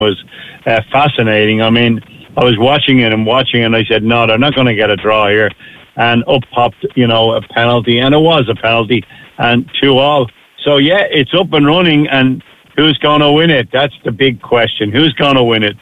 was fascinating. I mean, I was watching it, and I said, no, they're not going to get a draw here. And up popped, a penalty, and it was a penalty, and 2-2. So, yeah, it's up and running, and who's going to win it? That's the big question. Who's going to win it?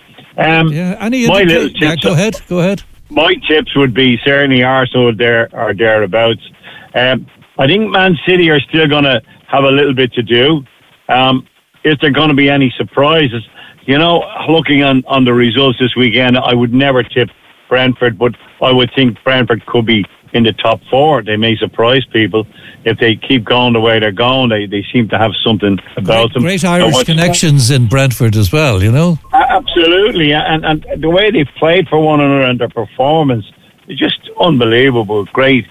Go ahead. My tips would be certainly Arsenal there or thereabouts. I think Man City are still going to have a little bit to do. Is there going to be any surprises? Looking on the results this weekend, I would never tip Brentford, but I would think Brentford could be in the top 4. They may surprise people if they keep going the way they're going. They seem to have something about them. Great Irish connections in Brentford as well, Absolutely, and the way they've played for one another and their performance is just unbelievable. Great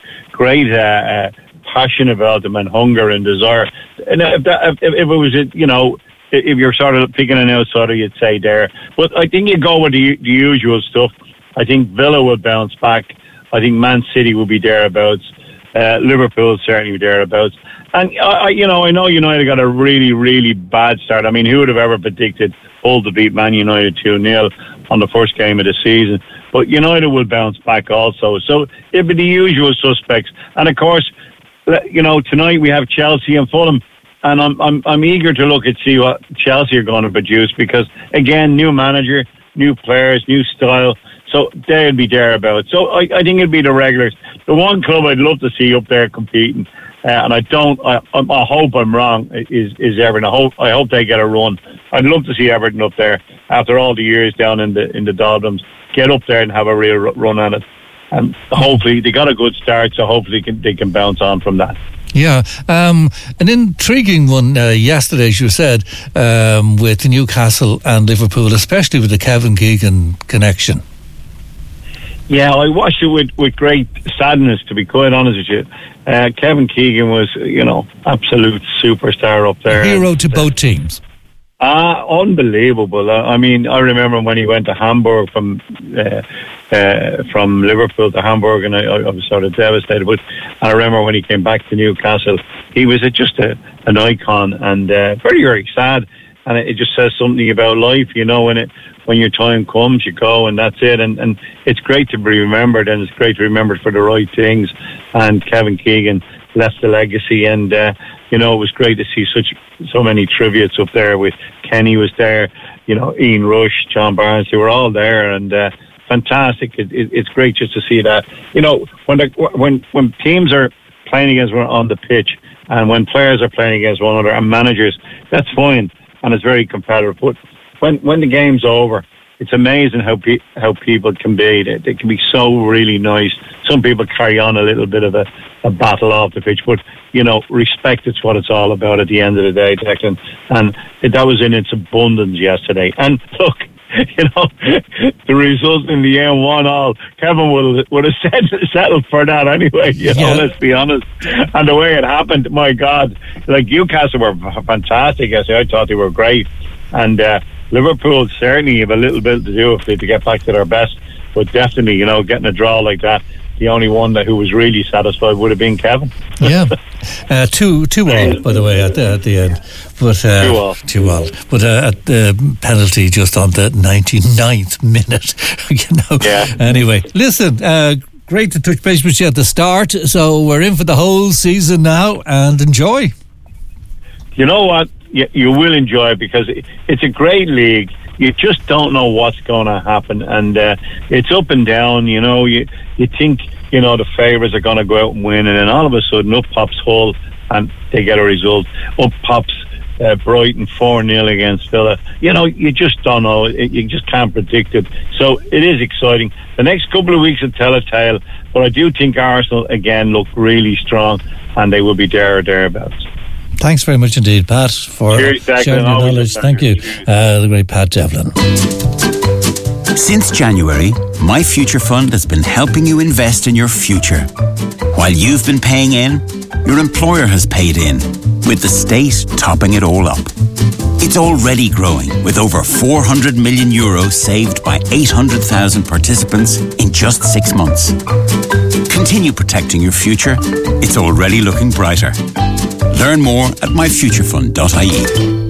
passion about them and hunger and desire. And if it was, if you're sort of picking an outsider, you'd say there. But I think you go with the usual stuff. I think Villa will bounce back. I think Man City will be thereabouts. Liverpool certainly be thereabouts. And I know United got a really, really bad start. I mean, who would have ever predicted Hull to beat Man United 2-0 on the first game of the season? But United will bounce back also. So it'll be the usual suspects. And of course, tonight we have Chelsea and Fulham. And I'm eager to look and see what Chelsea are going to produce because, again, new manager, new players, new style. So they'll be thereabouts. So I think it'll be the regulars. The one club I'd love to see up there competing, and I hope I'm wrong, is Everton. I hope they get a run. I'd love to see Everton up there after all the years down in the doldrums. Get up there and have a real run at it. And hopefully they got a good start, so hopefully they can bounce on from that. Yeah, an intriguing one yesterday, as you said, with Newcastle and Liverpool, especially with the Kevin Keegan connection. Yeah, I watched it with great sadness, to be quite honest with you. Kevin Keegan was, absolute superstar up there. A hero to both teams. Unbelievable. I mean, I remember when he went to Hamburg from Liverpool to Hamburg, and I was sort of devastated. But I remember when he came back to Newcastle, he was just an icon and very, very sad. And it just says something about life, when your time comes, you go, and that's it. And it's great to be remembered, and it's great to be remembered for the right things. And Kevin Keegan left a legacy, and it was great to see so many tributes up there. With Kenny was there, Ian Rush, John Barnes, they were all there, and fantastic. It's great just to see that. When teams are playing against one on the pitch, and when players are playing against one another, and managers, that's fine, and it's very competitive. But when the game's over, it's amazing how people can be. They can be so really nice. Some people carry on a little bit of a battle off the pitch, but respect is what it's all about at the end of the day, Declan. And that was in its abundance yesterday. And look, the result in the end, 1-1. Kevin would have settled for that anyway. Let's be honest. And the way it happened, my God, Newcastle were fantastic yesterday. I thought they were great, and Liverpool certainly have a little bit to do if they to get back to their best. But definitely, getting a draw like that, the only one who was really satisfied would have been Kevin. Yeah, 2-2 by the way at the end, but 2-2. But at the penalty just on the 99th minute, Yeah. Anyway, listen. Great to touch base with you at the start. So we're in for the whole season now, and enjoy. You know what? You will enjoy it because it's a great league. You just don't know what's going to happen, and it's up and down. You think the favourites are going to go out and win, and then all of a sudden up pops Hull and they get a result. Up pops Brighton 4-0 against Villa. You just don't know. You just can't predict it. So it is exciting. The next couple of weeks will tell a tale, but I do think Arsenal again look really strong, and they will be there or thereabouts. Thanks very much indeed, Pat, for sharing your knowledge. Thank you. The great Pat Devlin. Since January, My Future Fund has been helping you invest in your future. While you've been paying in, your employer has paid in, with the state topping it all up. It's already growing, with over €400 million saved by 800,000 participants in just 6 months. Continue protecting your future. It's already looking brighter. Learn more at myfuturefund.ie.